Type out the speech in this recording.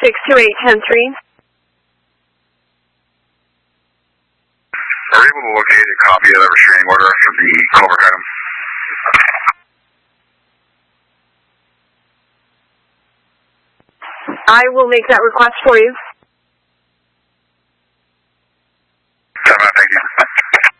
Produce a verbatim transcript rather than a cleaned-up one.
six two eight one three. Are you able to locate a copy of the restraining order for the culvert item? I will make that request for you.